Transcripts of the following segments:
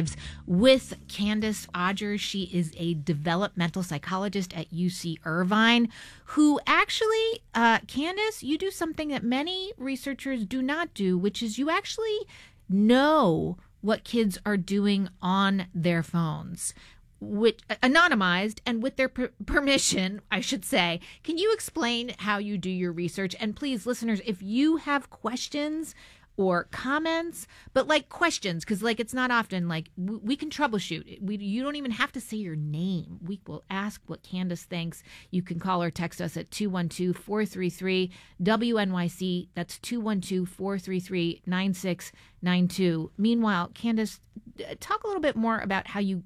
Lives with Candace Odgers. She is a developmental psychologist at UC Irvine, who actually, Candace, you do something that many researchers do not do, which is you actually know what kids are doing on their phones, which anonymized and with their permission, I should say. Can you explain how you do your research? And please, listeners, if you have questions or comments, but like questions, because like it's not often like we can troubleshoot. You don't even have to say your name. We will ask what Candace thinks. You can call or text us at 212-433-WNYC. That's 212-433-9692. Meanwhile, Candace, talk a little bit more about how you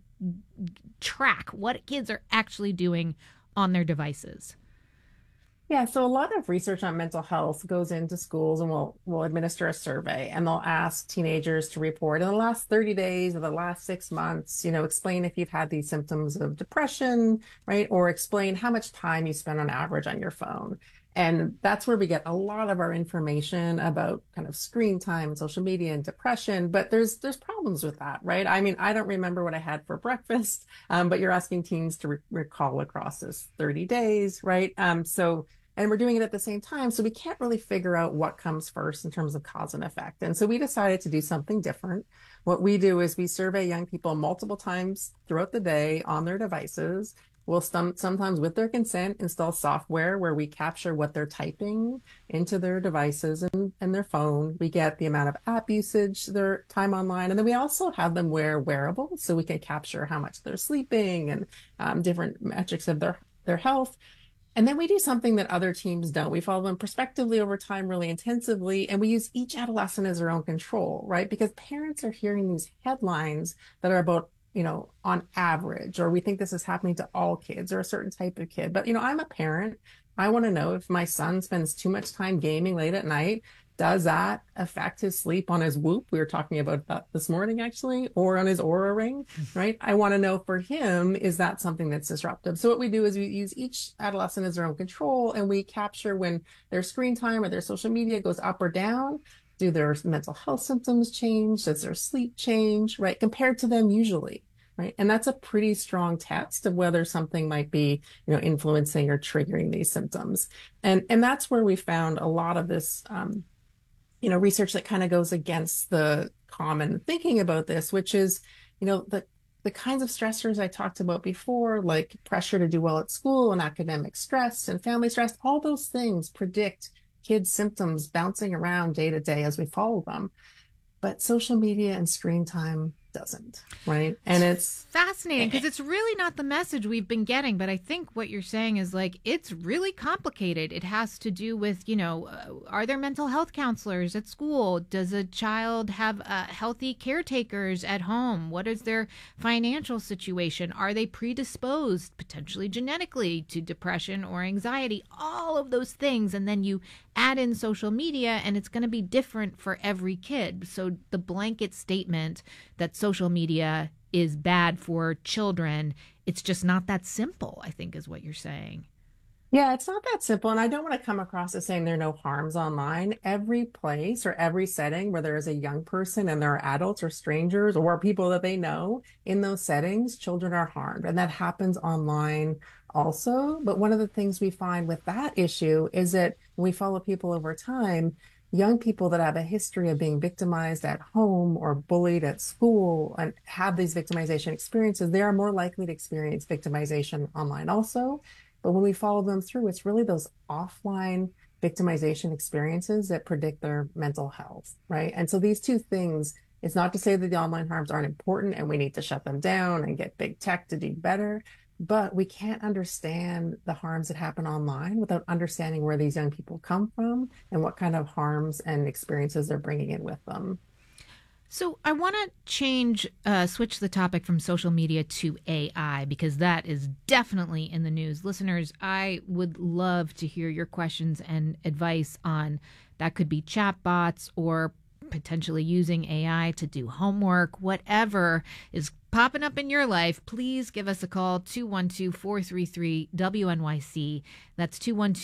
track what kids are actually doing on their devices. Yeah, so a lot of research on mental health goes into schools and we'll administer a survey and they'll ask teenagers to report in the last 30 days or the last 6 months, explain if you've had these symptoms of depression, right? Or explain how much time you spend on average on your phone. And that's where we get a lot of our information about kind of screen time and social media and depression. But there's problems with that, right? I mean, I don't remember what I had for breakfast, but you're asking teens to recall across this 30 days, right? And we're doing it at the same time. So we can't really figure out what comes first in terms of cause and effect. And so we decided to do something different. What we do is we survey young people multiple times throughout the day on their devices. We'll sometimes, with their consent, install software where we capture what they're typing into their devices and their phone. We get the amount of app usage, their time online, and then we also have them wear wearables so we can capture how much they're sleeping and different metrics of their health. And then we do something that other teams don't. We follow them prospectively over time really intensively, and we use each adolescent as their own control, right? Because parents are hearing these headlines that are about on average, or we think this is happening to all kids or a certain type of kid. But, I'm a parent. I want to know if my son spends too much time gaming late at night, does that affect his sleep on his Whoop? We were talking about that this morning, actually, or on his Oura Ring, right? I want to know for him, is that something that's disruptive? So what we do is we use each adolescent as their own control, and we capture when their screen time or their social media goes up or down. Do their mental health symptoms change? Does their sleep change, right? Compared to them usually, right? And that's a pretty strong test of whether something might be, influencing or triggering these symptoms. And that's where we found a lot of this, research that kind of goes against the common thinking about this, which is, the kinds of stressors I talked about before, like pressure to do well at school and academic stress and family stress, all those things predict kids' symptoms bouncing around day to day as we follow them. But social media and screen time doesn't, right? And it's fascinating because it's really not the message we've been getting. But I think what you're saying is like it's really complicated. It has to do with, are there mental health counselors at school? Does a child have healthy caretakers at home? What is their financial situation? Are they predisposed potentially genetically to depression or anxiety? All of those things. And then you add in social media and it's going to be different for every kid. So the blanket statement that social media is bad for children, it's just not that simple, I think is what you're saying. Yeah, it's not that simple. And I don't want to come across as saying there are no harms online. Every place or every setting where there is a young person and there are adults or strangers or people that they know in those settings, children are harmed. And that happens online also. But one of the things we find with that issue is that when we follow people over time, young people that have a history of being victimized at home or bullied at school and have these victimization experiences, they are more likely to experience victimization online also. But when we follow them through, it's really those offline victimization experiences that predict their mental health, right? And so these two things, it's not to say that the online harms aren't important and we need to shut them down and get big tech to do better, but we can't understand the harms that happen online without understanding where these young people come from and what kind of harms and experiences they're bringing in with them. So I want to switch the topic from social media to AI because that is definitely in the news. Listeners, I would love to hear your questions and advice on that. Could be chatbots or potentially using AI to do homework, whatever is popping up in your life, please give us a call, 212-433-WNYC. That's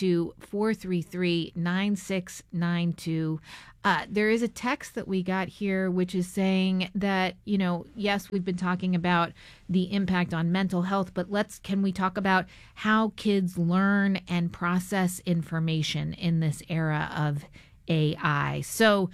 212-433-9692. There is a text that we got here which is saying that, yes, we've been talking about the impact on mental health, but can we talk about how kids learn and process information in this era of AI? So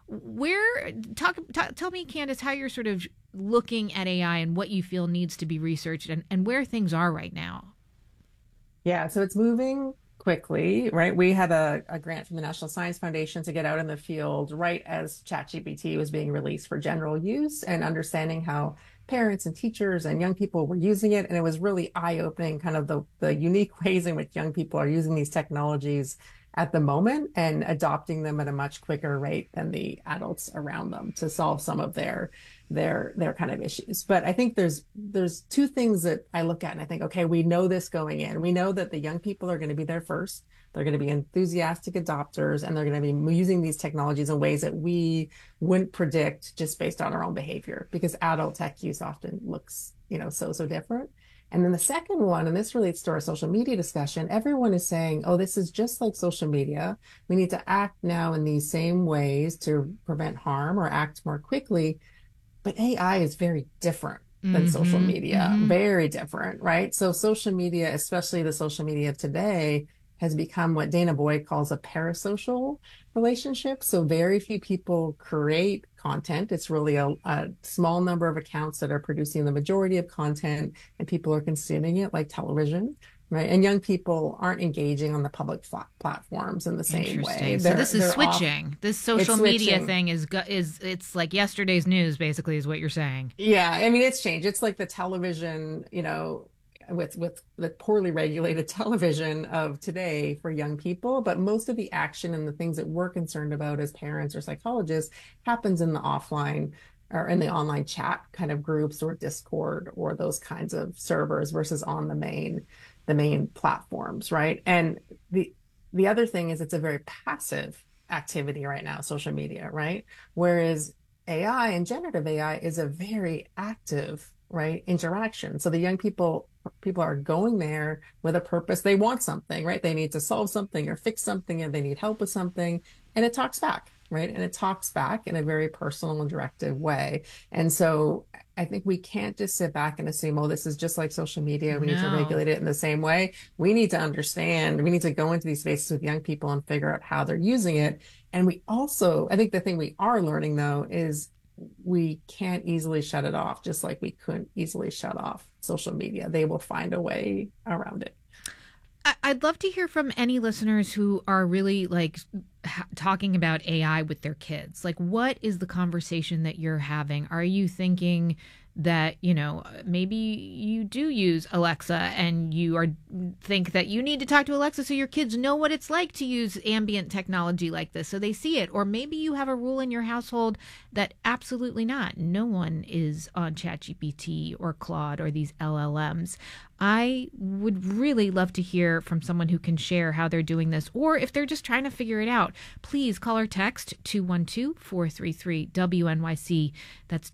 tell me, Candace, how you're sort of looking at AI and what you feel needs to be researched and where things are right now. Yeah, so it's moving quickly, right? We had a grant from the National Science Foundation to get out in the field right as ChatGPT was being released for general use and understanding how parents and teachers and young people were using it. And it was really eye-opening, kind of the unique ways in which young people are using these technologies at the moment and adopting them at a much quicker rate than the adults around them to solve some of their kind of issues. But I think there's two things that I look at and I think, okay, we know this going in. We know that the young people are going to be there first. They're going to be enthusiastic adopters, and they're going to be using these technologies in ways that we wouldn't predict just based on our own behavior, because adult tech use often looks, so different. And then the second one, and this relates to our social media discussion, everyone is saying, oh, this is just like social media. We need to act now in these same ways to prevent harm or act more quickly. But AI is very different than social media, very different, right? So social media, especially the social media of today, has become what Dana Boyd calls a parasocial relationship. So very few people create content. It's really a small number of accounts that are producing the majority of content, and people are consuming it like television. Right. And young people aren't engaging on the public platforms in the same way. So this is switching. This social media thing is it's like yesterday's news, basically, is what you're saying. Yeah. I mean, it's changed. It's like the television, with the poorly regulated television of today for young people. But most of the action and the things that we're concerned about as parents or psychologists happens in the offline or in the online chat kind of groups or Discord or those kinds of servers versus on the main platforms, right? And the other thing is it's a very passive activity right now, social media, right? Whereas AI and generative AI is a very active, right, interaction. So the young people are going there with a purpose. They want something, right? They need to solve something or fix something, and they need help with something, and it talks back, right? And it talks back in a very personal and directive way. And so I think we can't just sit back and assume, oh, this is just like social media. We need to regulate it in the same way. We need to understand, we need to go into these spaces with young people and figure out how they're using it. And we also, I think the thing we are learning though, is we can't easily shut it off, just like we couldn't easily shut off social media. They will find a way around it. I'd love to hear from any listeners who are really talking about AI with their kids. Like, what is the conversation that you're having? Are you thinking that, maybe you do use Alexa and you think that you need to talk to Alexa so your kids know what it's like to use ambient technology like this so they see it? Or maybe you have a rule in your household that absolutely not. No one is on ChatGPT or Claude or these LLMs. I would really love to hear from someone who can share how they're doing this, or if they're just trying to figure it out. Please call or text 212-433-WNYC. That's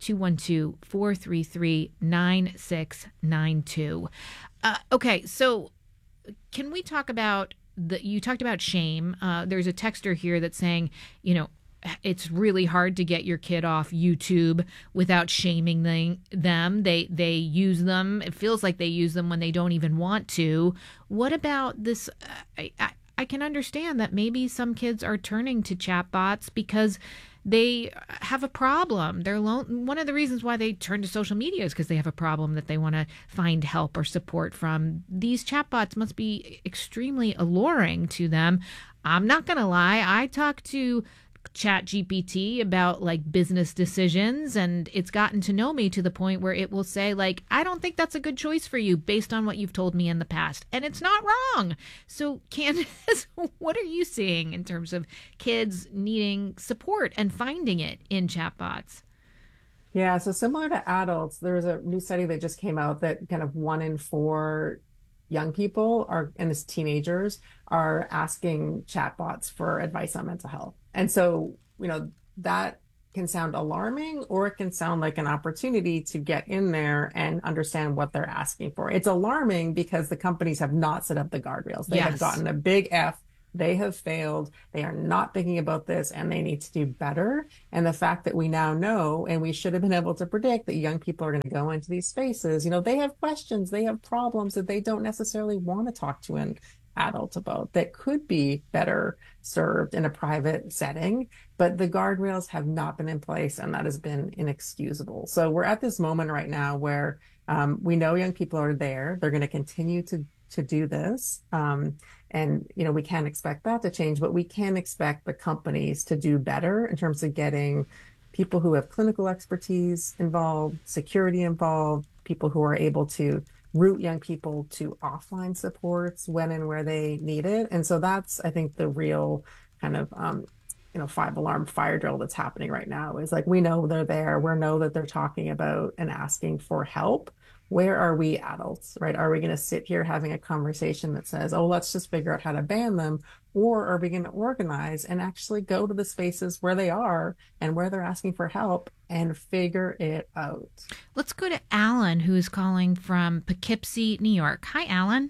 212-433-9692. Okay, so can we talk about you talked about shame. There's a texter here that's saying, it's really hard to get your kid off YouTube without shaming them. They use them. It feels like they use them when they don't even want to. What about this? I can understand that maybe some kids are turning to chatbots because they have a problem. They're one of the reasons why they turn to social media is because they have a problem that they want to find help or support from. These chatbots must be extremely alluring to them. I'm not going to lie. I talk to ChatGPT about business decisions, and it's gotten to know me to the point where it will say I don't think that's a good choice for you based on what you've told me in the past, and it's not wrong. So Candace, what are you seeing in terms of kids needing support and finding it in chatbots? Yeah, so similar to adults, there was a new study that just came out that kind of 1 in 4 young people and as teenagers are asking chatbots for advice on mental health. And so, that can sound alarming or it can sound like an opportunity to get in there and understand what they're asking for. It's alarming because the companies have not set up the guardrails. They have Yes. gotten a big F. They have failed. They are not thinking about this and they need to do better. And the fact that we now know, and we should have been able to predict that young people are going to go into these spaces, they have questions, they have problems that they don't necessarily want to talk to an adult about that could be better served in a private setting, but the guardrails have not been in place, and that has been inexcusable. So we're at this moment right now where we know young people are there. They're going to continue to do this. And we can't expect that to change, but we can expect the companies to do better in terms of getting people who have clinical expertise involved, security involved, people who are able to route young people to offline supports when and where they need it. And so that's, I think, the real kind of, five alarm fire drill that's happening right now is like, we know they're there. We know that they're talking about and asking for help. Where are we adults, right? Are we going to sit here having a conversation that says, oh, let's just figure out how to ban them? Or are we going to organize and actually go to the spaces where they are and where they're asking for help and figure it out? Let's go to Alan, who is calling from Poughkeepsie, New York. Hi, Alan.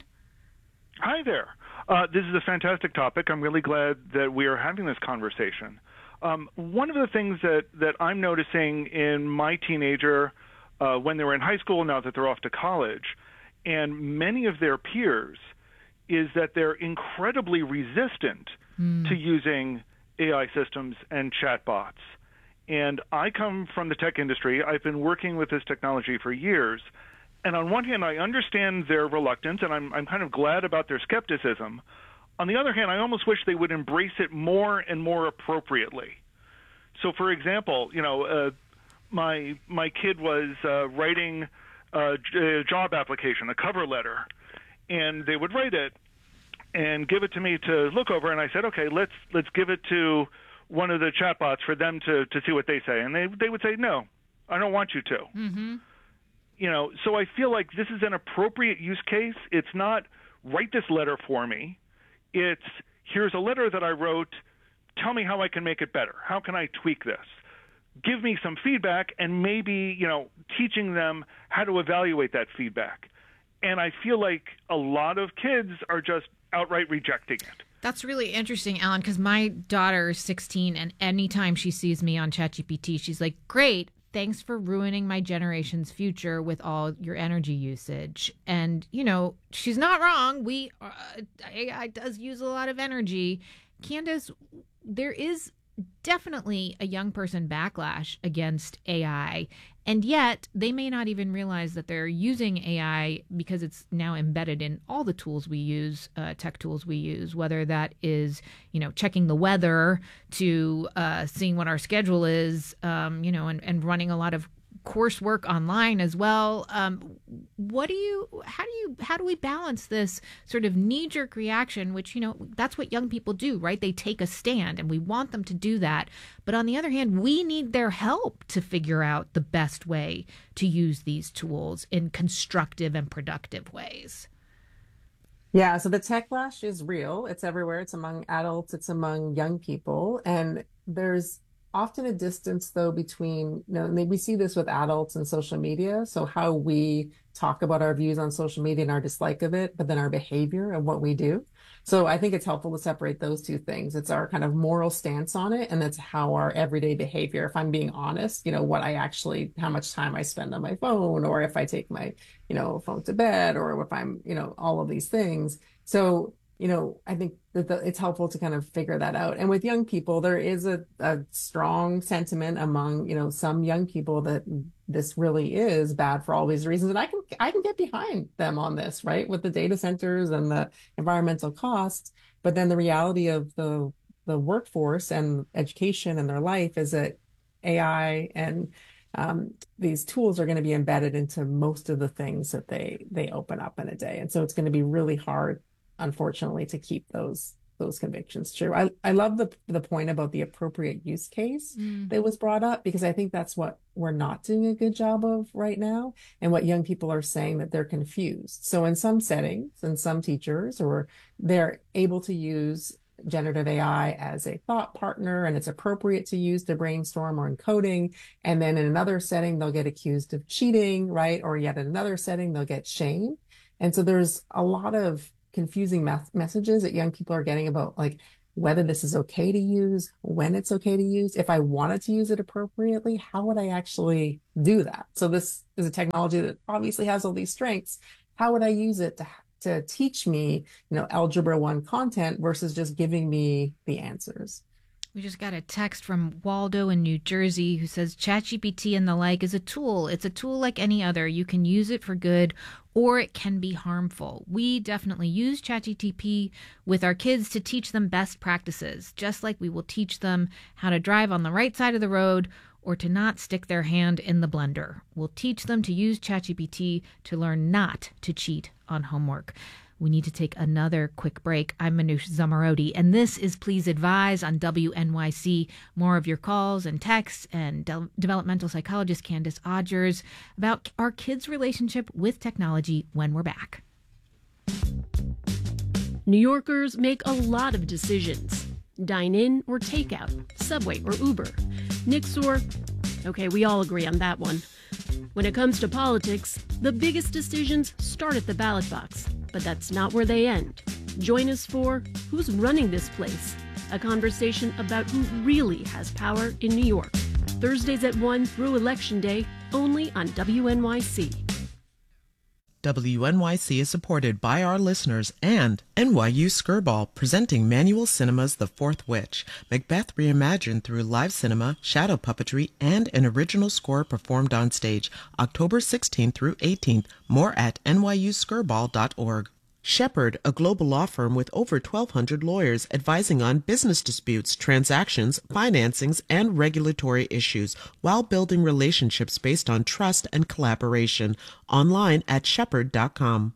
Hi there. This is a fantastic topic. I'm really glad that we are having this conversation. One of the things that I'm noticing in my teenager when they were in high school, now that they're off to college, and many of their peers, is that they're incredibly resistant to using AI systems and chatbots. And I come from the tech industry. I've been working with this technology for years. And on one hand, I understand their reluctance, and I'm kind of glad about their skepticism. On the other hand, I almost wish they would embrace it more and more appropriately. So, for example, my kid was writing a job application, a cover letter, and they would write it and give it to me to look over. And I said, okay, let's give it to one of the chatbots for them to see what they say. And they would say, no, I don't want you to. Mm-hmm. So I feel like this is an appropriate use case. It's not write this letter for me. It's here's a letter that I wrote. Tell me how I can make it better. How can I tweak this? Give me some feedback, and maybe, teaching them how to evaluate that feedback. And I feel like a lot of kids are just outright rejecting it. That's really interesting, Alan, because my daughter is 16, and anytime she sees me on ChatGPT, she's like, great, thanks for ruining my generation's future with all your energy usage. And, she's not wrong. AI does use a lot of energy. Candace, there is definitely a young person backlash against AI. And yet they may not even realize that they're using AI because it's now embedded in all the tools we use, tech tools we use, whether that is, checking the weather to seeing what our schedule is, and running a lot of coursework online as well. How do we balance this sort of knee-jerk reaction, which, that's what young people do, right? They take a stand and we want them to do that. But on the other hand, we need their help to figure out the best way to use these tools in constructive and productive ways. Yeah, so the techlash is real. It's everywhere. It's among adults, it's among young people. And there's often a distance, though, between, we see this with adults and social media. So how we talk about our views on social media and our dislike of it, but then our behavior and what we do. So I think it's helpful to separate those two things. It's our kind of moral stance on it, and that's how our everyday behavior, if I'm being honest, how much time I spend on my phone, or if I take my, phone to bed, or if I'm, all of these things. So I think that it's helpful to kind of figure that out. And with young people, there is a strong sentiment among, some young people that this really is bad for all these reasons. And I can get behind them on this, right? With the data centers and the environmental costs. But then the reality of the workforce and education and their life is that AI and these tools are going to be embedded into most of the things that they open up in a day. And so it's going to be really hard, unfortunately, to keep those convictions true. I love the point about the appropriate use case that was brought up, because I think that's what we're not doing a good job of right now, and what young people are saying, that they're confused. So in some settings, and some teachers, or they're able to use generative AI as a thought partner and it's appropriate to use to brainstorm or in coding. And then in another setting, they'll get accused of cheating, right? Or yet in another setting, they'll get shamed. And so there's a lot of confusing messages that young people are getting about like whether this is okay to use, when it's okay to use. If I wanted to use it appropriately, how would I actually do that? So this is a technology that obviously has all these strengths. How would I use it to teach me, Algebra 1 content versus just giving me the answers? We just got a text from Waldo in New Jersey who says ChatGPT and the like is a tool. It's a tool like any other. You can use it for good or it can be harmful. We definitely use ChatGPT with our kids to teach them best practices, just like we will teach them how to drive on the right side of the road or to not stick their hand in the blender. We'll teach them to use ChatGPT to learn not to cheat on homework. We need to take another quick break. I'm Manoush Zomorodi, and this is Please Advise on WNYC. More of your calls and texts and developmental psychologist Candace Odgers about our kids' relationship with technology when we're back. New Yorkers make a lot of decisions. Dine in or takeout, Subway or Uber, Knicks or... Okay, we all agree on that one. When it comes to politics, the biggest decisions start at the ballot box, but that's not where they end. Join us for Who's Running This Place? A conversation about who really has power in New York. Thursdays at 1 through Election Day, only on WNYC. WNYC is supported by our listeners and NYU Skirball, presenting Manual Cinema's The Fourth Witch, Macbeth reimagined through live cinema, shadow puppetry, and an original score performed on stage, October 16th through 18th. More at nyuskirball.org. Shepherd, a global law firm with over 1,200 lawyers advising on business disputes, transactions, financings, and regulatory issues while building relationships based on trust and collaboration. Online at shepherd.com.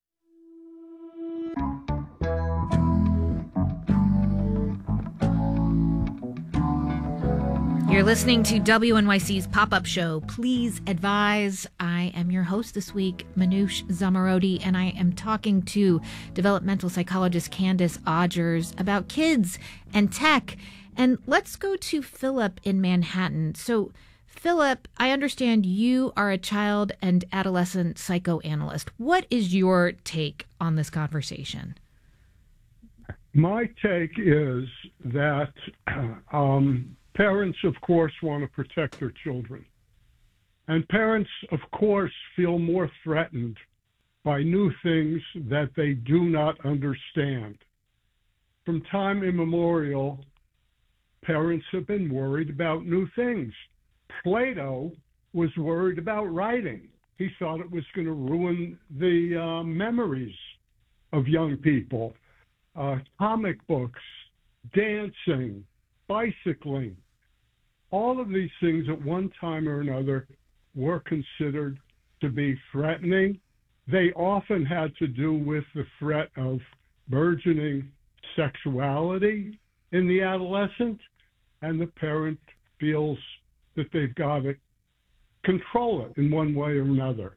You're listening to WNYC's pop-up show, Please Advise. I am your host this week, Manoush Zomorodi, and I am talking to developmental psychologist Candace Odgers about kids and tech. And let's go to Philip in Manhattan. So, Philip, I understand you are a child and adolescent psychoanalyst. What is your take on this conversation? My take is that parents, of course, want to protect their children. And parents, of course, feel more threatened by new things that they do not understand. From time immemorial, parents have been worried about new things. Plato was worried about writing. He thought it was going to ruin the memories of young people. Comic books, dancing, bicycling, all of these things at one time or another were considered to be threatening. They often had to do with the threat of burgeoning sexuality in the adolescent, and the parent feels that they've got to control it in one way or another.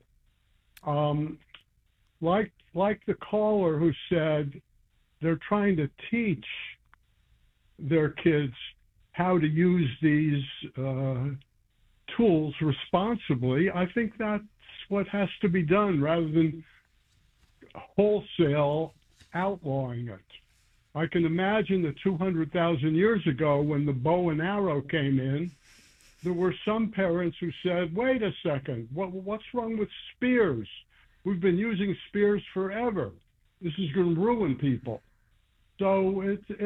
Like the caller who said they're trying to teach their kids how to use these tools responsibly. I think that's what has to be done rather than wholesale outlawing it. I can imagine that 200,000 years ago when the bow and arrow came in, there were some parents who said, wait a second, what's wrong with spears? We've been using spears forever. This is going to ruin people. So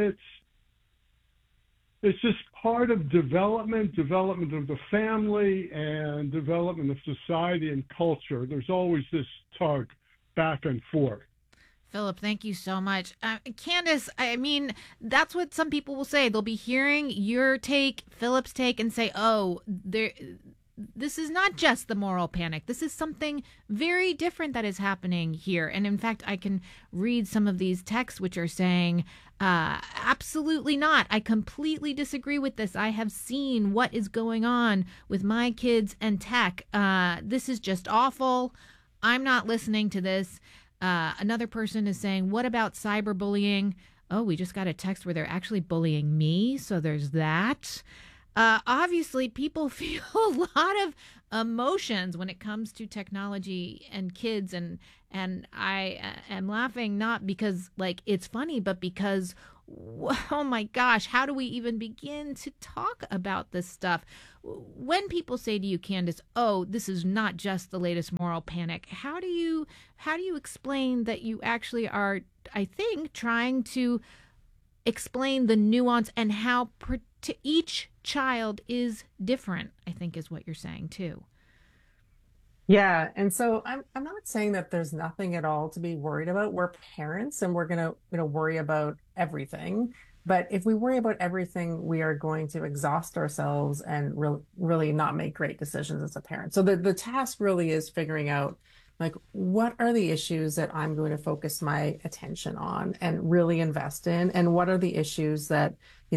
it's just part of development of the family and development of society and culture. There's always this tug back and forth. Philip, thank you so much. Candace, I mean, that's what some people will say. They'll be hearing your take, Philip's take, and say, oh, this is not just the moral panic. This is something very different that is happening here. And in fact, I can read some of these texts which are saying, absolutely not. I completely disagree with this. I have seen what is going on with my kids and tech. This is just awful. I'm not listening to this. Another person is saying, what about cyberbullying? oh, we just got a text where they're actually bullying me. So there's that. Obviously, people feel a lot of emotions when it comes to technology and kids, and I am laughing not because like it's funny, but because oh my gosh, how do we even begin to talk about this stuff? When people say to you, Candace, oh, this is not just the latest moral panic, how do you explain that you actually are, I think, trying to explain the nuance and how to each child is different, I think is what you're saying too. Yeah, and so I'm not saying that there's nothing at all to be worried about. We're parents and we're gonna worry about everything. But if we worry about everything, we are going to exhaust ourselves and really not make great decisions as a parent. So the task really is figuring out like what are the issues that I'm going to focus my attention on and really invest in, and what are the issues that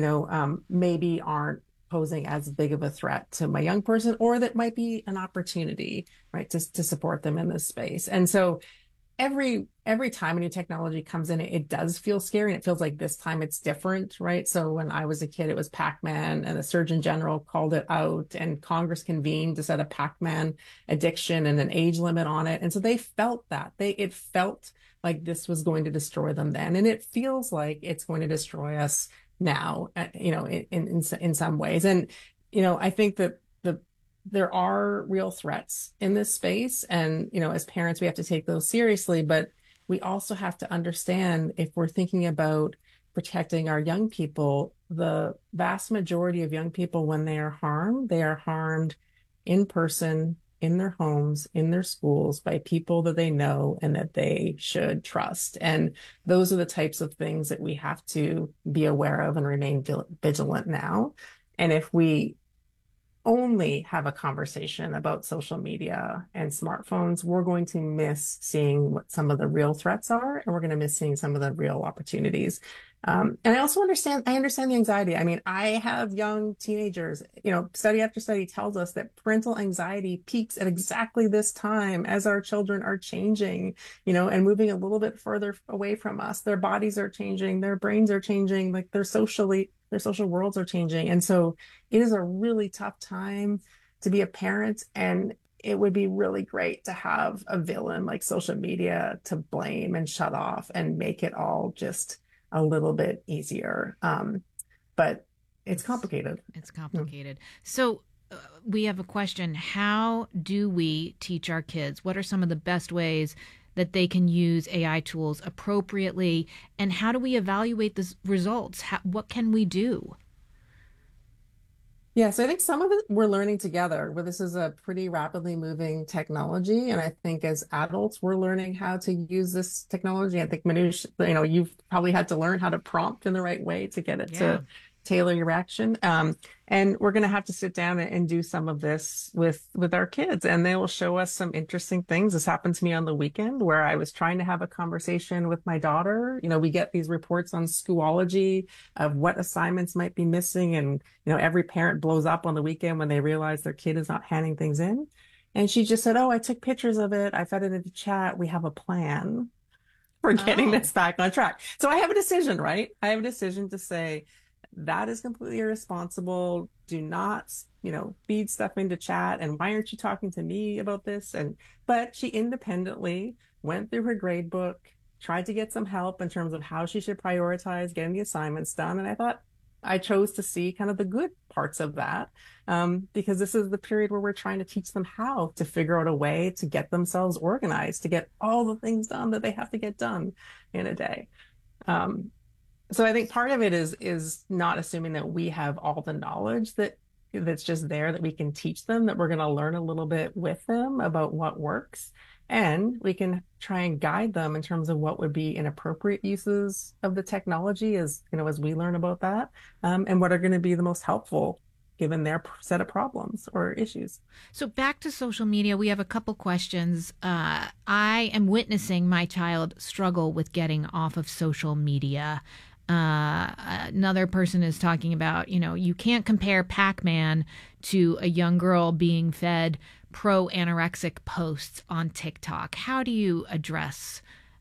maybe aren't posing as big of a threat to my young person, or that might be an opportunity, right, to support them in this space. And so every time a new technology comes in, it does feel scary, and it feels like this time it's different, right? So when I was a kid, it was Pac-Man, and the Surgeon General called it out, and Congress convened to set a Pac-Man addiction and an age limit on it. And so they felt that. It felt like this was going to destroy them then, and it feels like it's going to destroy us now, in some ways. And, I think that there are real threats in this space. And, as parents, we have to take those seriously, but we also have to understand, if we're thinking about protecting our young people, the vast majority of young people, when they are harmed in person, in their homes, in their schools, by people that they know and that they should trust. And those are the types of things that we have to be aware of and remain vigilant now. And if we only have a conversation about social media and smartphones, we're going to miss seeing what some of the real threats are, and we're going to miss seeing some of the real opportunities. And I also understand the anxiety. I mean, I have young teenagers, study after study tells us that parental anxiety peaks at exactly this time as our children are changing, and moving a little bit further away from us. Their bodies are changing, their brains are changing, like their social worlds are changing. And so it is a really tough time to be a parent, and it would be really great to have a villain like social media to blame and shut off and make it all just a little bit easier. But it's complicated. It's complicated. So we have a question. How do we teach our kids? What are some of the best ways that they can use AI tools appropriately? And how do we evaluate the results? What can we do? Yeah, so I think some of it we're learning together, where this is a pretty rapidly moving technology. And I think as adults, we're learning how to use this technology. I think, Manoush, you've probably had to learn how to prompt in the right way to get it to tailor your action. And we're going to have to sit down and do some of this with our kids, and they will show us some interesting things. This happened to me on the weekend where I was trying to have a conversation with my daughter. We get these reports on Schoology of what assignments might be missing. And, every parent blows up on the weekend when they realize their kid is not handing things in. And she just said, oh, I took pictures of it. I fed it into chat. We have a plan for getting this back on track. So I have a decision, right? I have a decision to say, that is completely irresponsible. Do not, feed stuff into chat. And why aren't you talking to me about this? But she independently went through her grade book, tried to get some help in terms of how she should prioritize getting the assignments done. And I thought I chose to see kind of the good parts of that, because this is the period where we're trying to teach them how to figure out a way to get themselves organized, to get all the things done that they have to get done in a day. So I think part of it is not assuming that we have all the knowledge that's just there, that we can teach them, that we're going to learn a little bit with them about what works. And we can try and guide them in terms of what would be inappropriate uses of the technology as we learn about that, and what are going to be the most helpful given their set of problems or issues. So back to social media, we have a couple questions. I am witnessing my child struggle with getting off of social media. Another person is talking about, you can't compare Pac-Man to a young girl being fed pro-anorexic posts on TikTok. How do you address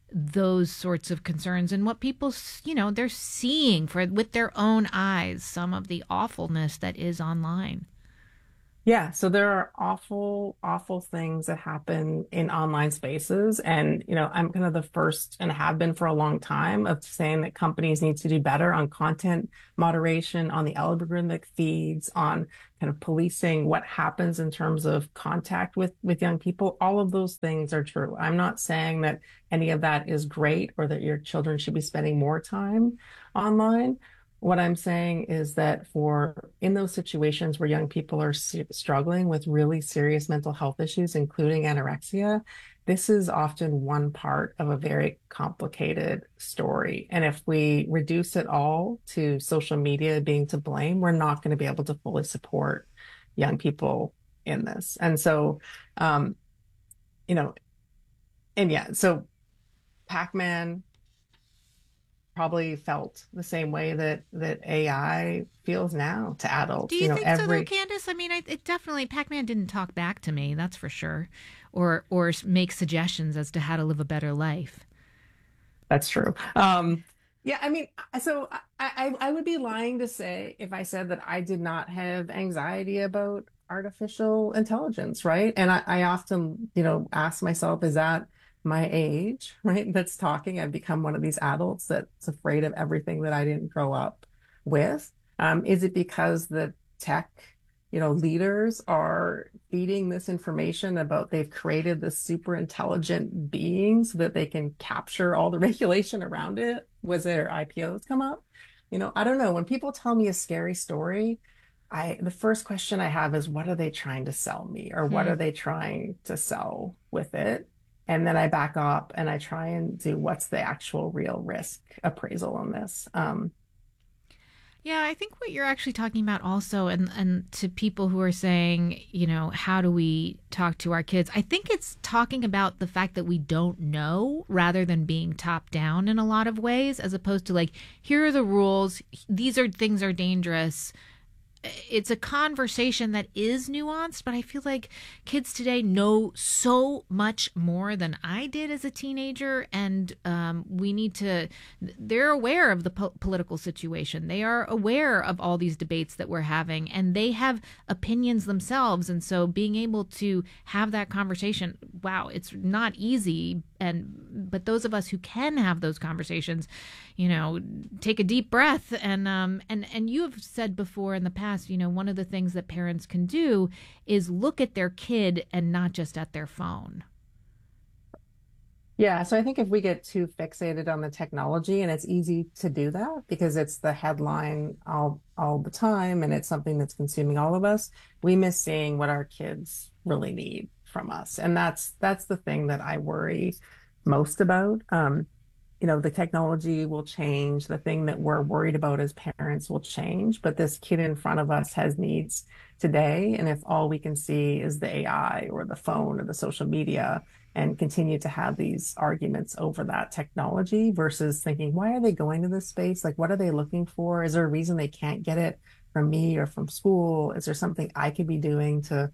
those sorts of concerns and what people, they're seeing with their own eyes, some of the awfulness that is online. Yeah, so there are awful, awful things that happen in online spaces. And, I'm kind of the first and have been for a long time of saying that companies need to do better on content moderation, on the algorithmic feeds, on kind of policing what happens in terms of contact with young people. All of those things are true. I'm not saying that any of that is great or that your children should be spending more time online. What I'm saying is that in those situations where young people are struggling with really serious mental health issues, including anorexia, this is often one part of a very complicated story. And if we reduce it all to social media being to blame, we're not going to be able to fully support young people in this. And so, and yeah, so Pac-Man probably felt the same way that AI feels now to adults. Do you think so, though, Candace? I mean, it definitely, Pac-Man didn't talk back to me, that's for sure, or make suggestions as to how to live a better life. That's true. Yeah, I mean, so I would be lying to say if I said that I did not have anxiety about artificial intelligence, right? And I often, ask myself, is that my age, right? That's talking. I've become one of these adults that's afraid of everything that I didn't grow up with. Is it because the tech, leaders are feeding this information about they've created this super intelligent being so that they can capture all the regulation around it? Was their IPOs come up? I don't know. When people tell me a scary story, the first question I have is, what are they trying to sell me? Or what are they trying to sell with it? And then I back up and I try and do what's the actual real risk appraisal on this. Yeah, I think what you're actually talking about also, and to people who are saying, how do we talk to our kids? I think it's talking about the fact that we don't know rather than being top down in a lot of ways, as opposed to like, here are the rules. Things are dangerous. It's a conversation that is nuanced, but I feel like kids today know so much more than I did as a teenager, and they're aware of the political situation. They are aware of all these debates that we're having, and they have opinions themselves. And so being able to have that conversation, wow, it's not easy. But those of us who can have those conversations, take a deep breath. And you have said before in the past, one of the things that parents can do is look at their kid and not just at their phone. Yeah, so I think if we get too fixated on the technology, and it's easy to do that because it's the headline all the time and it's something that's consuming all of us, we miss seeing what our kids really need from us. And that's the thing that I worry most about. The technology will change. The thing that we're worried about as parents will change, but this kid in front of us has needs today. And if all we can see is the AI or the phone or the social media and continue to have these arguments over that technology versus thinking, why are they going to this space? Like, what are they looking for? Is there a reason they can't get it from me or from school? Is there something I could be doing to,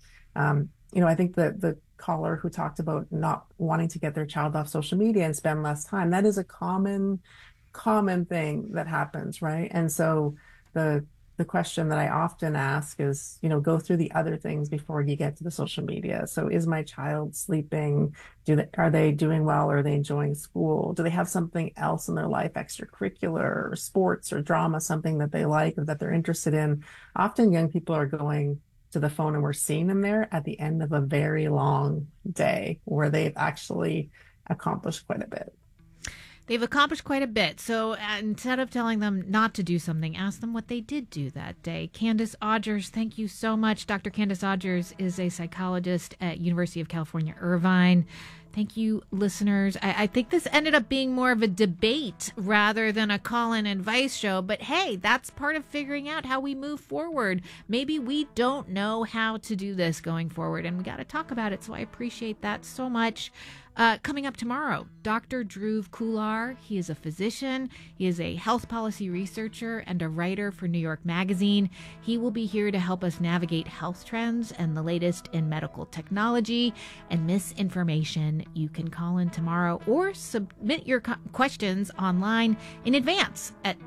I think that the caller who talked about not wanting to get their child off social media and spend less time, that is a common thing that happens, right? And so the question that I often ask is, go through the other things before you get to the social media. So is my child sleeping? Are they doing well? Are they enjoying school? Do they have something else in their life, extracurricular or sports or drama, something that they like or that they're interested in? Often young people are going to the phone and we're seeing them there at the end of a very long day where they've actually accomplished quite a bit. They've accomplished quite a bit. So instead of telling them not to do something, ask them what they did do that day. Candace Odgers, thank you so much. Dr. Candace Odgers is a psychologist at University of California, Irvine. Thank you, listeners. I think this ended up being more of a debate rather than a call-in advice show. But hey, that's part of figuring out how we move forward. Maybe we don't know how to do this going forward, and we got to talk about it. So I appreciate that so much. Coming up tomorrow, Dr. Dhruv Kular. He is a physician. He is a health policy researcher and a writer for New York Magazine. He will be here to help us navigate health trends and the latest in medical technology and misinformation You can call in tomorrow or submit your questions online in advance at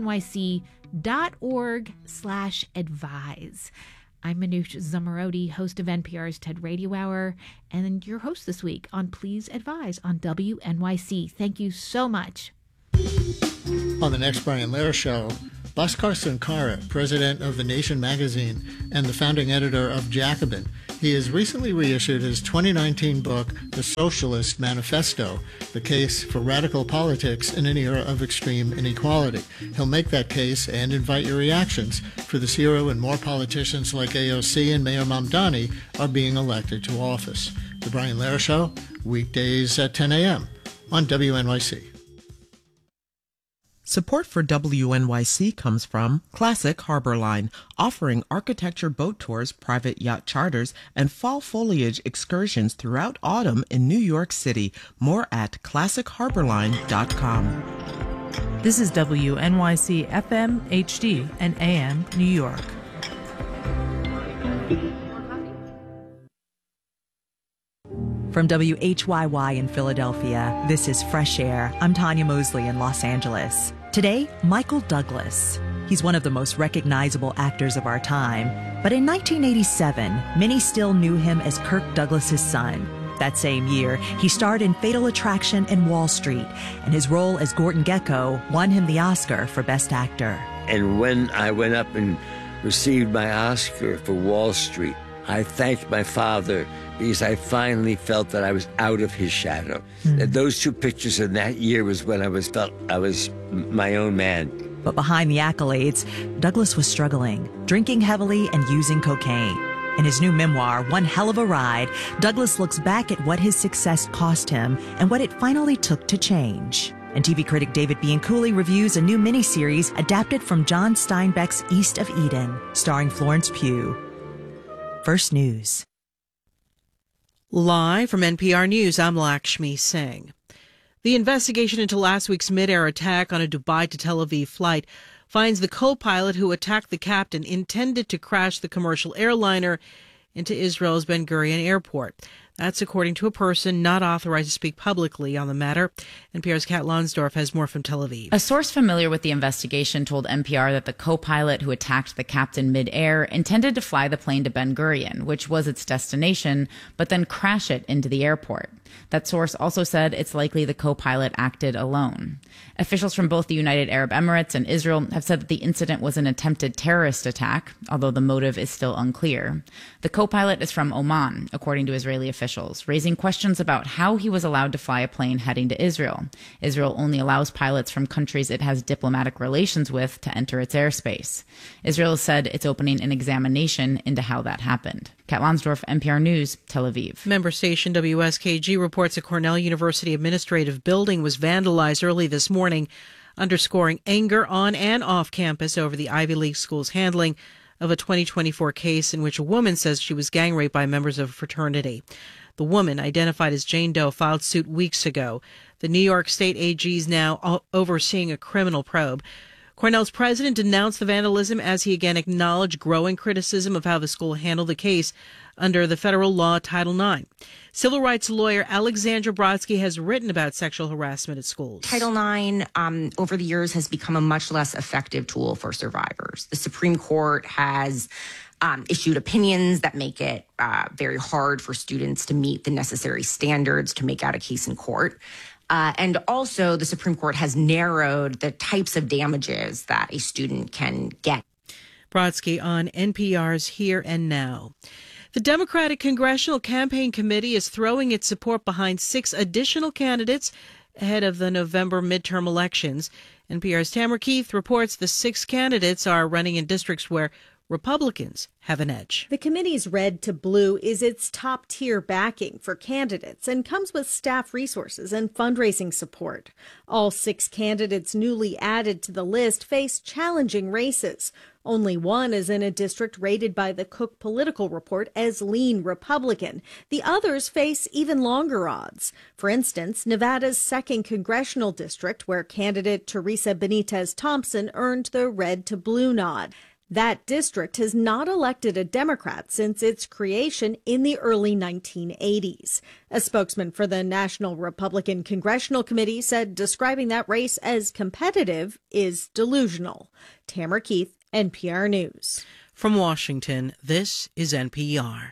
wnyc.org/advise. I'm Manoush Zomorodi, host of NPR's TED Radio Hour, and your host this week on Please Advise on WNYC. Thank you so much. On the next Brian Lehrer Show, Bhaskar Sankara, president of The Nation magazine and the founding editor of Jacobin. He has recently reissued his 2019 book, The Socialist Manifesto, the case for radical politics in an era of extreme inequality. He'll make that case and invite your reactions for this era when more politicians like AOC and Mayor Mamdani are being elected to office. The Brian Lehrer Show, weekdays at 10 a.m. on WNYC. Support for WNYC comes from Classic Harbor Line, offering architecture boat tours, private yacht charters, and fall foliage excursions throughout autumn in New York City. More at classichairborline.com. This is WNYC FM, HD, and AM, New York. From WHYY in Philadelphia, this is Fresh Air. I'm Tanya Mosley in Los Angeles. Today, Michael Douglas. He's one of the most recognizable actors of our time. But in 1987, many still knew him as Kirk Douglas's son. That same year, he starred in Fatal Attraction and Wall Street, and his role as Gordon Gekko won him the Oscar for Best Actor. And when I went up and received my Oscar for Wall Street, I thanked my father because I finally felt that I was out of his shadow. That those two pictures in that year was when I felt I was my own man. But behind the accolades, Douglas was struggling, drinking heavily and using cocaine. In his new memoir, One Hell of a Ride, Douglas looks back at what his success cost him and what it finally took to change. And TV critic David Bianculli reviews a new miniseries adapted from John Steinbeck's East of Eden, starring Florence Pugh. First News. Live from NPR News, I'm Lakshmi Singh. The investigation into last week's mid-air attack on a Dubai to Tel Aviv flight finds the co-pilot who attacked the captain intended to crash the commercial airliner into Israel's Ben Gurion airport. That's according to a person not authorized to speak publicly on the matter. NPR's Kat Lonsdorf has more from Tel Aviv. A source familiar with the investigation told NPR that the co-pilot who attacked the captain mid-air intended to fly the plane to Ben Gurion, which was its destination, but then crash it into the airport. That source also said it's likely the co-pilot acted alone. Officials from both the United Arab Emirates and Israel have said that the incident was an attempted terrorist attack, although the motive is still unclear. The co-pilot is from Oman, according to Israeli officials, raising questions about how he was allowed to fly a plane heading to Israel. Israel only allows pilots from countries it has diplomatic relations with to enter its airspace. Israel said it's opening an examination into how that happened. Kat Lonsdorf, NPR News, Tel Aviv. Member station WSKG reports a Cornell University administrative building was vandalized early this morning, underscoring anger on and off campus over the Ivy League school's handling of a 2024 case in which a woman says she was gang raped by members of a fraternity. The woman, identified as Jane Doe, filed suit weeks ago. The New York State AG is now overseeing a criminal probe. Cornell's president denounced the vandalism as he again acknowledged growing criticism of how the school handled the case under the federal law Title IX. Civil rights lawyer Alexandra Brodsky has written about sexual harassment at schools. Title IX, over the years, has become a much less effective tool for survivors. The Supreme Court has issued opinions that make it very hard for students to meet the necessary standards to make out a case in court. And also, the Supreme Court has narrowed the types of damages that a student can get. Brodsky on NPR's Here and Now. The Democratic Congressional Campaign Committee is throwing its support behind 6 additional candidates ahead of the November midterm elections. NPR's Tamara Keith reports the 6 candidates are running in districts where Republicans have an edge. The committee's Red to Blue is its top-tier backing for candidates and comes with staff resources and fundraising support. All 6 candidates newly added to the list face challenging races. Only one is in a district rated by the Cook Political Report as lean Republican. The others face even longer odds. For instance, Nevada's 2nd congressional district, where candidate Teresa Benitez Thompson earned the Red to Blue nod. That district has not elected a Democrat since its creation in the early 1980s. A spokesman for the National Republican Congressional Committee said describing that race as competitive is delusional. Tamara Keith, NPR News. From Washington, this is NPR.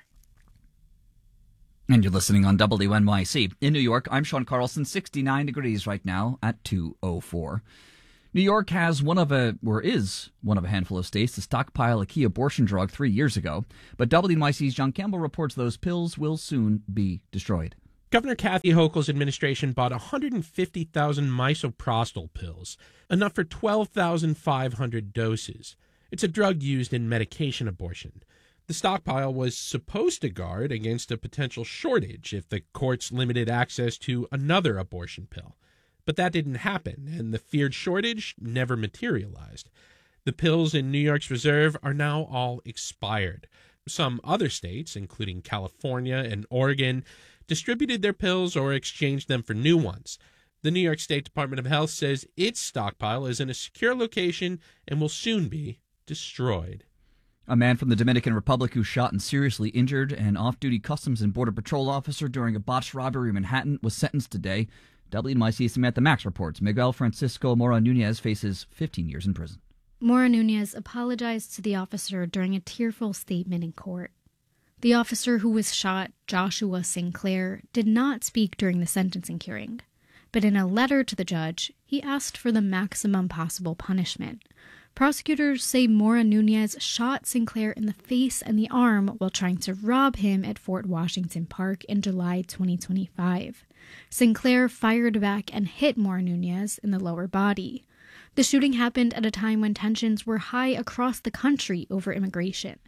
And you're listening on WNYC. In New York, I'm Sean Carlson, 69 degrees right now at 2:04. New York is one of a handful of states to stockpile a key abortion drug 3 years ago. But WNYC's John Campbell reports those pills will soon be destroyed. Governor Kathy Hochul's administration bought 150,000 misoprostol pills, enough for 12,500 doses. It's a drug used in medication abortion. The stockpile was supposed to guard against a potential shortage if the courts limited access to another abortion pill. But that didn't happen, and the feared shortage never materialized. The pills in New York's reserve are now all expired. Some other states, including California and Oregon, distributed their pills or exchanged them for new ones. The New York State Department of Health says its stockpile is in a secure location and will soon be destroyed. A man from the Dominican Republic who shot and seriously injured an off-duty Customs and Border Patrol officer during a botched robbery in Manhattan was sentenced today. WNYC's Samantha Max reports Miguel Francisco Mora Nunez faces 15 years in prison. Mora Nunez apologized to the officer during a tearful statement in court. The officer who was shot, Joshua Sinclair, did not speak during the sentencing hearing. But in a letter to the judge, he asked for the maximum possible punishment. Prosecutors say Mora Nunez shot Sinclair in the face and the arm while trying to rob him at Fort Washington Park in July 2025. Sinclair fired back and hit Mora Nunez in the lower body. The shooting happened at a time when tensions were high across the country over immigration.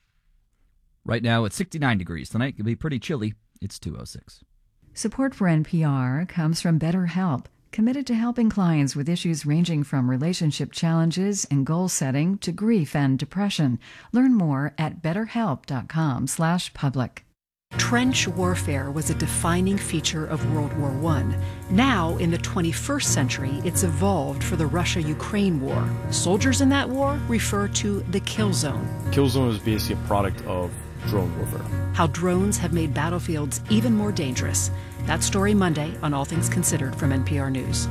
Right now it's 69 degrees. Tonight it'll be pretty chilly. It's 2:06. Support for NPR comes from BetterHelp, committed to helping clients with issues ranging from relationship challenges and goal setting to grief and depression. Learn more at betterhelp.com/public. Trench warfare was a defining feature of World War I. Now, in the 21st century, it's evolved for the Russia-Ukraine war. Soldiers in that war refer to the kill zone. Kill zone is basically a product of drone warfare. How drones have made battlefields even more dangerous. That story Monday on All Things Considered from NPR News.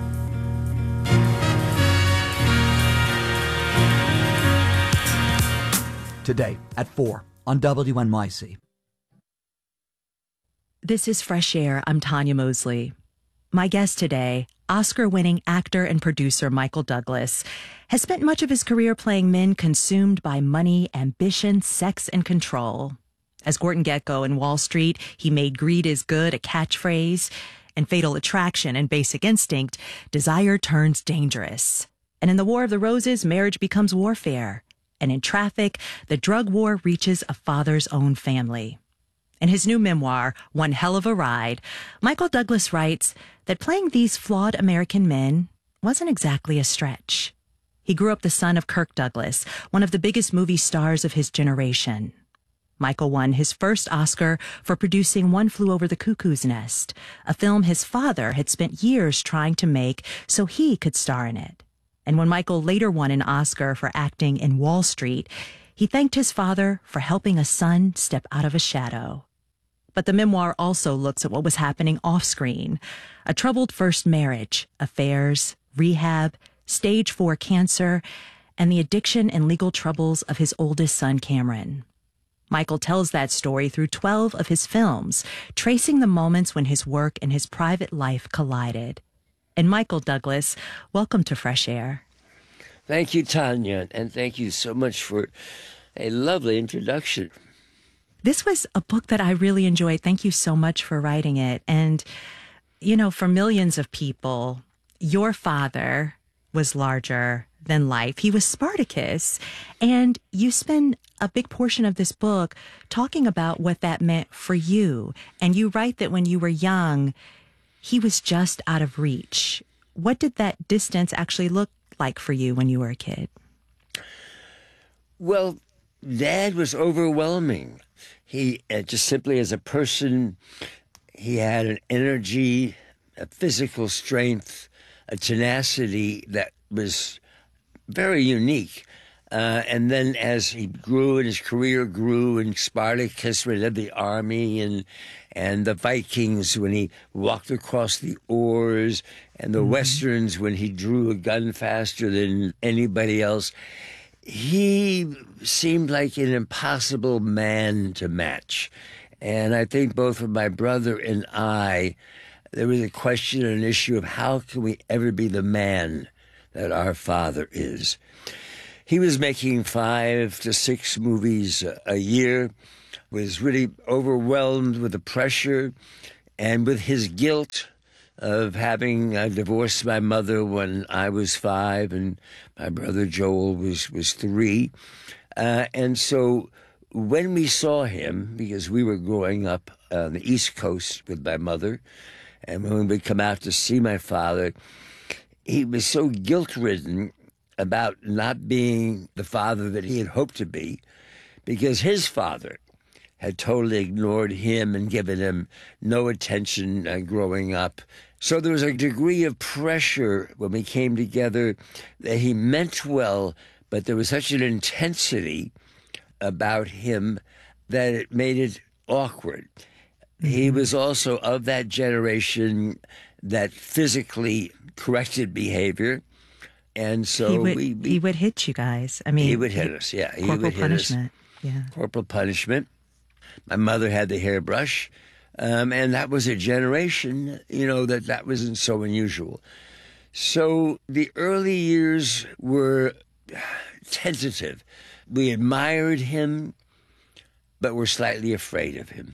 Today at 4 on WNYC. This is Fresh Air. I'm Tanya Mosley. My guest today, Oscar-winning actor and producer Michael Douglas, has spent much of his career playing men consumed by money, ambition, sex, and control. As Gordon Gekko in Wall Street, he made greed is good a catchphrase. In Fatal Attraction and Basic Instinct, desire turns dangerous. And in The War of the Roses, marriage becomes warfare. And in Traffic, the drug war reaches a father's own family. In his new memoir, One Hell of a Ride, Michael Douglas writes that playing these flawed American men wasn't exactly a stretch. He grew up the son of Kirk Douglas, one of the biggest movie stars of his generation. Michael won his first Oscar for producing One Flew Over the Cuckoo's Nest, a film his father had spent years trying to make so he could star in it. And when Michael later won an Oscar for acting in Wall Street, he thanked his father for helping a son step out of a shadow. But the memoir also looks at what was happening off-screen. A troubled first marriage, affairs, rehab, stage 4 cancer, and the addiction and legal troubles of his oldest son, Cameron. Michael tells that story through 12 of his films, tracing the moments when his work and his private life collided. And Michael Douglas, welcome to Fresh Air. Thank you, Tanya, and thank you so much for a lovely introduction. This was a book that I really enjoyed. Thank you so much for writing it. And, you know, for millions of people, your father was larger than life. He was Spartacus. And you spend a big portion of this book talking about what that meant for you. And you write that when you were young, he was just out of reach. What did that distance actually look like for you when you were a kid? Well, Dad was overwhelming. He, just simply as a person, he had an energy, a physical strength, a tenacity that was very unique. And then as he grew and his career grew, and Spartacus when he led the army, and the Vikings when he walked across the oars, and the Westerns when he drew a gun faster than anybody else, he seemed like an impossible man to match. And I think both of my brother and I, there was a question and an issue of how can we ever be the man that our father is. He was making 5 to 6 movies a year, was really overwhelmed with the pressure and with his guilt of having divorced my mother when I was 5 and my brother Joel was 3. And so when we saw him, because we were growing up on the East Coast with my mother, and when we would come out to see my father, he was so guilt-ridden about not being the father that he had hoped to be, because his father had totally ignored him and given him no attention growing up. So there was a degree of pressure when we came together that he meant well, but there was such an intensity about him that it made it awkward. He was also of that generation that physically corrected behavior. And so he would hit you guys. I mean, he would hit us. Yeah, he corporal would hit punishment. us. Yeah, corporal punishment. My mother had the hairbrush, and that was a generation, that wasn't so unusual. So the early years were tentative. We admired him, but were slightly afraid of him.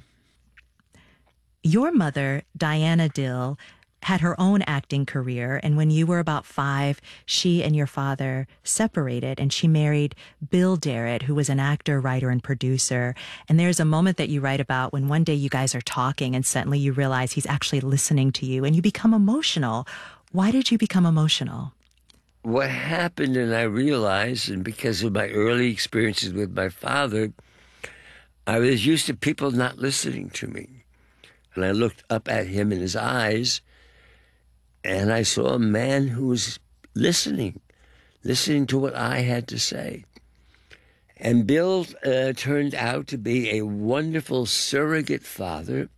Your mother, Diana Dill, had her own acting career, and when you were about 5, she and your father separated, and she married Bill Darrett, who was an actor, writer, and producer. And there's a moment that you write about when one day you guys are talking, and suddenly you realize he's actually listening to you, and you become emotional. Why did you become emotional? What happened, and I realized, and because of my early experiences with my father, I was used to people not listening to me. And I looked up at him in his eyes, and I saw a man who was listening to what I had to say. And Bill turned out to be a wonderful surrogate father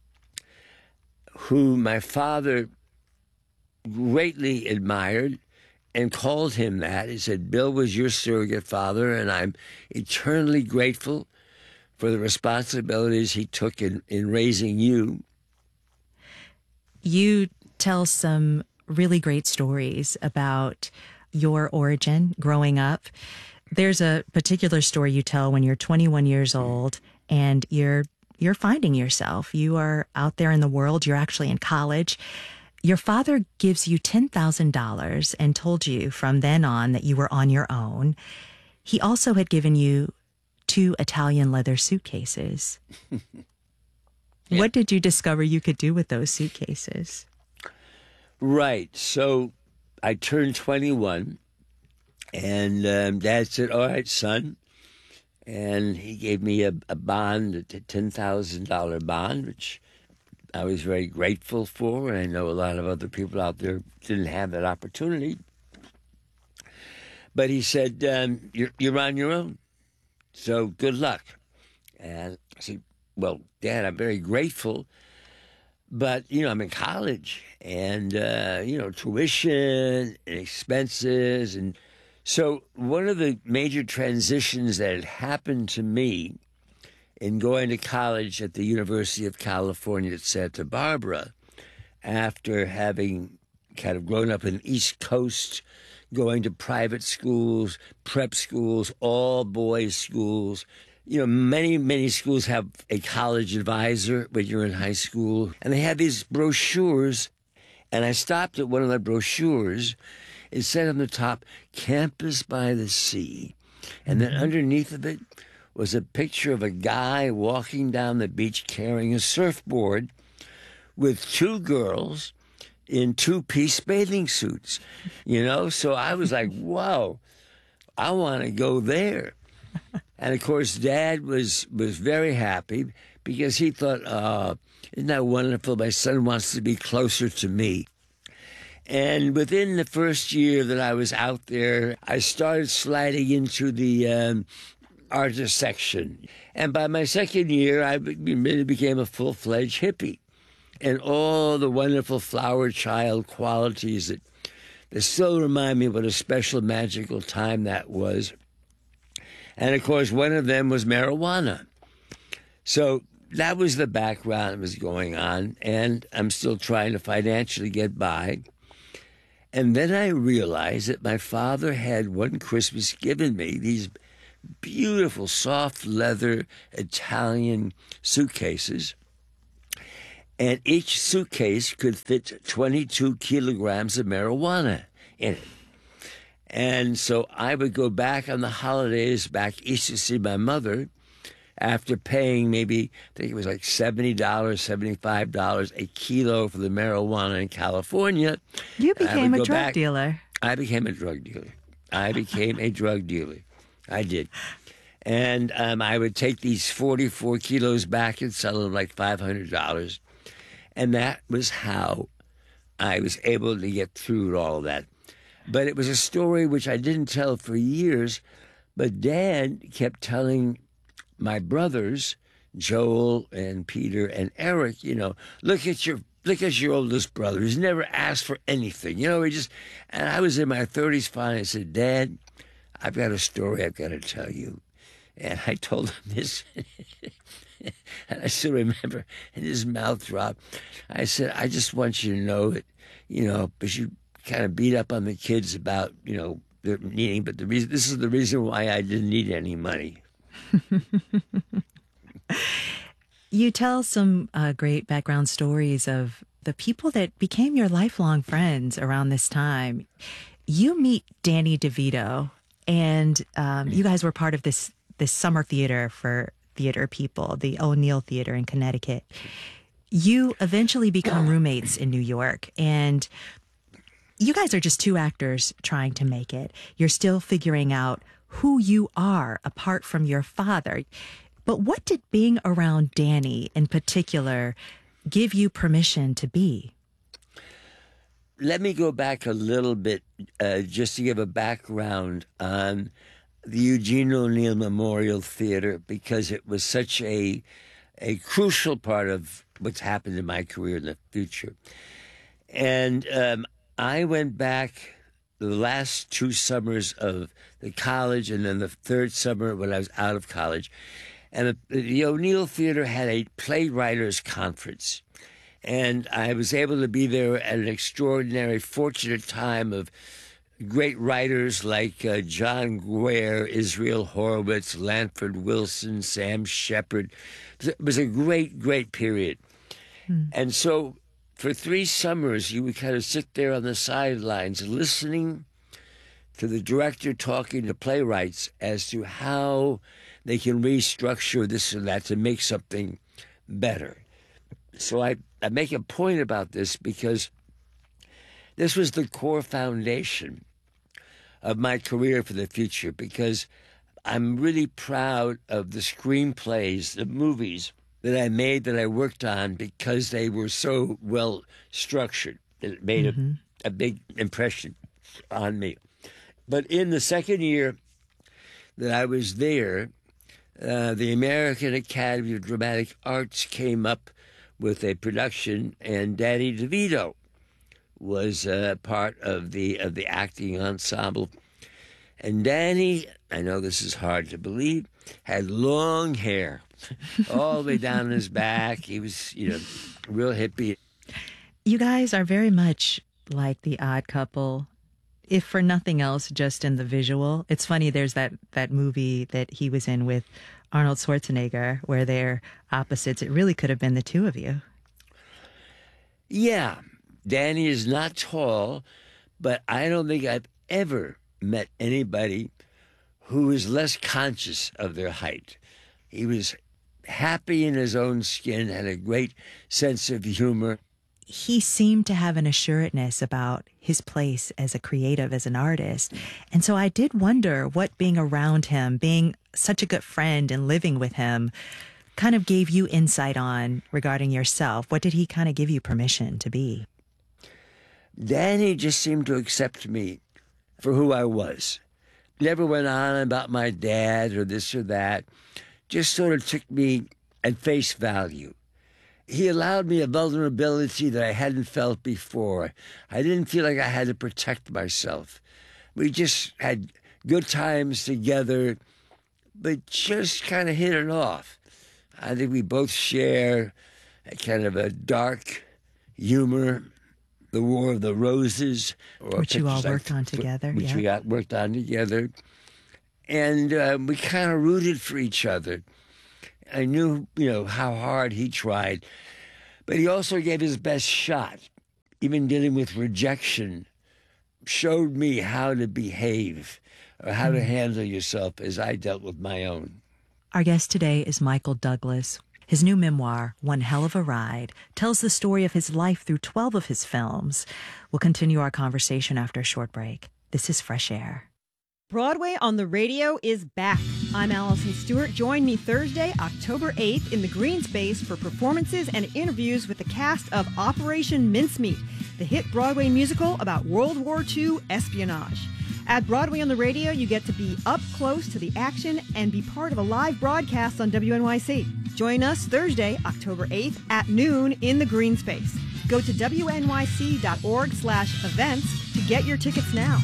who my father greatly admired and called him that. He said, Bill was your surrogate father, and I'm eternally grateful for the responsibilities he took in raising you. You tell some really great stories about your origin growing up. There's a particular story you tell when you're 21 years old and you're finding yourself. You are out there in the world. You're actually in college. Your father gives you $10,000 and told you from then on that you were on your own. He also had given you 2 Italian leather suitcases. Yeah. What did you discover you could do with those suitcases? Right. So I turned 21, and Dad said, all right, son. And he gave me a bond, a $10,000 bond, which I was very grateful for. And I know a lot of other people out there didn't have that opportunity. But he said, you're on your own. So good luck. And I said, well, Dad, I'm very grateful. But, I'm in college and, tuition and expenses. And so one of the major transitions that had happened to me in going to college at the University of California at Santa Barbara, after having kind of grown up in the East Coast, going to private schools, prep schools, all boys schools. Many, many schools have a college advisor when you're in high school, and they have these brochures. And I stopped at one of the brochures. It said on the top, Campus by the Sea. And then underneath of it was a picture of a guy walking down the beach carrying a surfboard with 2 girls in 2-piece bathing suits, So I was like, wow, I want to go there. And, of course, Dad was very happy because he thought, isn't that wonderful? My son wants to be closer to me. And within the first year that I was out there, I started sliding into the artist section. And by my second year, I really became a full-fledged hippie. And all the wonderful flower child qualities that still remind me what a special, magical time that was. And, of course, one of them was marijuana. So that was the background that was going on, and I'm still trying to financially get by. And then I realized that my father had one Christmas given me these beautiful soft leather Italian suitcases. And each suitcase could fit 22 kilograms of marijuana in it. And so I would go back on the holidays back east to see my mother after paying maybe, I think it was like $70, $75 a kilo for the marijuana in California. You became a drug dealer. I became a drug dealer. I became a drug dealer. I did. And I would take these 44 kilos back and sell them like $500. And that was how I was able to get through all that. But it was a story which I didn't tell for years, but Dad kept telling my brothers, Joel and Peter and Eric, you know, look at your oldest brother. He's never asked for anything. You know, and I was in my 30s finally. I said, Dad, I've got a story I've got to tell you. And I told him this, and I still remember, and his mouth dropped. I said, I just want you to know that, you know, because you kind of beat up on the kids about, you know, their needing, but this is the reason why I didn't need any money. You tell some great background stories of the people that became your lifelong friends around this time. You meet Danny DeVito, and you guys were part of this summer theater for theater people, the O'Neill Theater in Connecticut. You eventually become roommates in New York, and you guys are just two actors trying to make it. You're still figuring out who you are apart from your father. But what did being around Danny in particular give you permission to be? Let me go back a little bit just to give a background on the Eugene O'Neill Memorial Theater, because it was such a crucial part of what's happened in my career in the future. And I went back the last 2 summers of the college and then the third summer when I was out of college. And the O'Neill Theater had a playwriters conference. And I was able to be there at an extraordinary, fortunate time of great writers like John Guare, Israel Horowitz, Lanford Wilson, Sam Shepard. It was a great, great period. And so for 3 summers, you would kind of sit there on the sidelines listening to the director talking to playwrights as to how they can restructure this and that to make something better. So I make a point about this because this was the core foundation of my career for the future, because I'm really proud of the screenplays, the movies that I made, that I worked on, because they were so well structured. It made a big impression on me. But in the second year that I was there, the American Academy of Dramatic Arts came up with a production, and Danny DeVito was part of the acting ensemble. And Danny, I know this is hard to believe, had long hair all the way down his back. He was, you know, real hippie. You guys are very much like The Odd Couple, if for nothing else, just in the visual. It's funny, there's that movie that he was in with Arnold Schwarzenegger where they're opposites. It really could have been the two of you. Yeah, Danny is not tall, but I don't think I've ever met anybody who was less conscious of their height. He was happy in his own skin, had a great sense of humor. He seemed to have an assuredness about his place as a creative, as an artist. And so I did wonder what being around him, being such a good friend and living with him, kind of gave you insight on regarding yourself. What did he kind of give you permission to be? then he just seemed to accept me for who I was. Never went on about my dad or this or that. Just sort of took me at face value. He allowed me a vulnerability that I hadn't felt before. I didn't feel like I had to protect myself. We just had good times together, but just kind of hit it off. I think we both share a kind of a dark humor, the War of the Roses. Which you all worked on together. Which we worked on together. And we kind of rooted for each other. I knew, how hard he tried. But he also gave his best shot. Even dealing with rejection showed me how to behave or how to handle yourself as I dealt with my own. Our guest today is Michael Douglas. His new memoir, One Hell of a Ride, tells the story of his life through 12 of his films. We'll continue our conversation after a short break. This is Fresh Air. Broadway on the Radio is back. I'm Allison Stewart. Join me Thursday, October 8th in the Green Space for performances and interviews with the cast of Operation Mincemeat, the hit Broadway musical about World War II espionage. At Broadway on the Radio, you get to be up close to the action and be part of a live broadcast on WNYC. Join us Thursday, October 8th at noon in the Green Space. Go to wnyc.org/events to get your tickets now.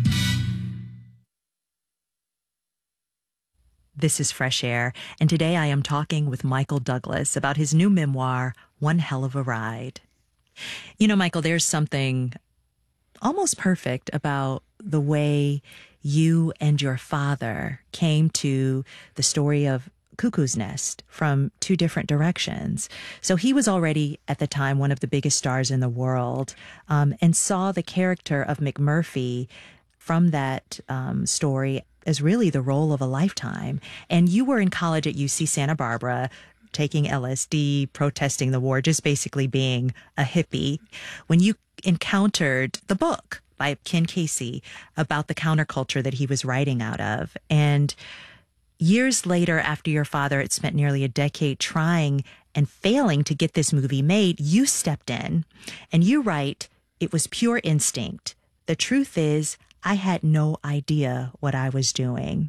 This is Fresh Air, and today I am talking with Michael Douglas about his new memoir, One Hell of a Ride. Michael, there's something almost perfect about the way you and your father came to the story of Cuckoo's Nest from two different directions. So he was already, at the time, one of the biggest stars in the world, and saw the character of McMurphy from that story as really the role of a lifetime. And you were in college at UC Santa Barbara, taking LSD, protesting the war, just basically being a hippie, when you encountered the book by Ken Kesey about the counterculture that he was writing out of. And years later, after your father had spent nearly a decade trying and failing to get this movie made, you stepped in and you write, "It was pure instinct. The truth is, I had no idea what I was doing."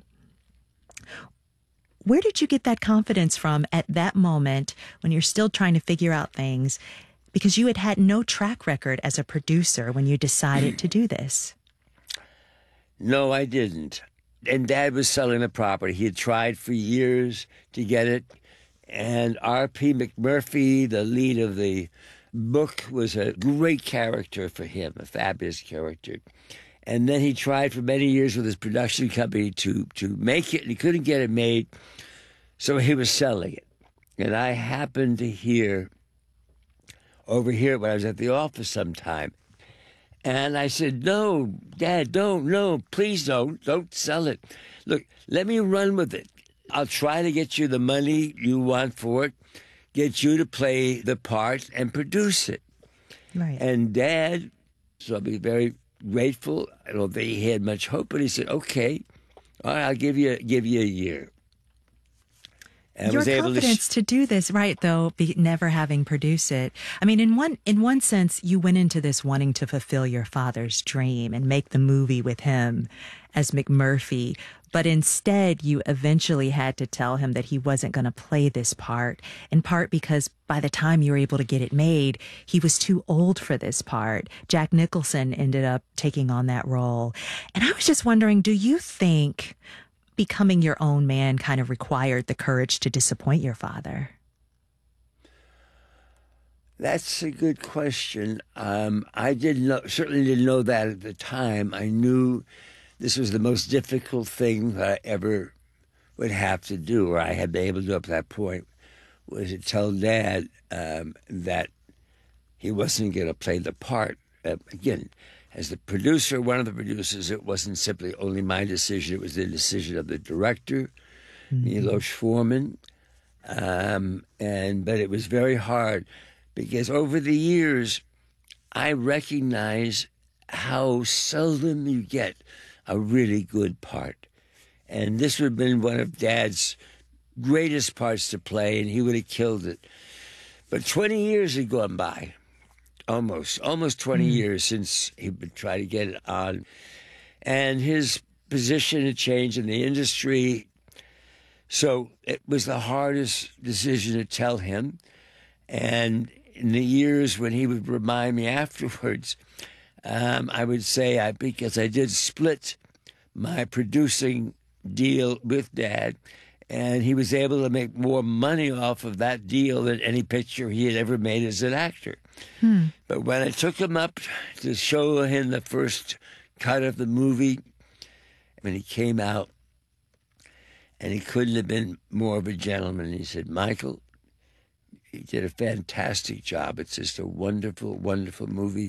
Where did you get that confidence from at that moment when you're still trying to figure out things? Because you had had no track record as a producer when you decided to do this. No, I didn't. And Dad was selling the property. He had tried for years to get it. And R.P. McMurphy, the lead of the book, was a great character for him, a fabulous character. And then he tried for many years with his production company to make it, and he couldn't get it made, so he was selling it. And I happened to overhear it when I was at the office sometime. And I said, "No, Dad, please don't sell it. Look, let me run with it. I'll try to get you the money you want for it, get you to play the part and produce it." Right. And Dad, so I'll be very grateful. I don't think he had much hope, but he said, "Okay, all right, I'll give you a year." And your was able confidence to do this, right? Though never having produced it. I mean, in one sense, you went into this wanting to fulfill your father's dream and make the movie with him as McMurphy. But instead, you eventually had to tell him that he wasn't going to play this part, in part because by the time you were able to get it made, he was too old for this part. Jack Nicholson ended up taking on that role. And I was just wondering, do you think becoming your own man kind of required the courage to disappoint your father? That's a good question. I certainly didn't know that at the time. I knew this was the most difficult thing that I ever would have to do, or I had been able to do up to that point, was to tell Dad that he wasn't going to play the part. Again, as the producer, one of the producers, it wasn't simply only my decision. It was the decision of the director, Milos Forman. But it was very hard because over the years, I recognize how seldom you get a really good part. And this would have been one of Dad's greatest parts to play, and he would have killed it. But 20 years had gone by. almost 20 years since he would try to get it on. And his position had changed in the industry. So it was the hardest decision to tell him. And in the years when he would remind me afterwards, I would say, because I did split my producing deal with Dad, and he was able to make more money off of that deal than any picture he had ever made as an actor. But when I took him up to show him the first cut of the movie, when he came out, and he couldn't have been more of a gentleman, he said, Michael, you did a fantastic job. It's just a wonderful, wonderful movie.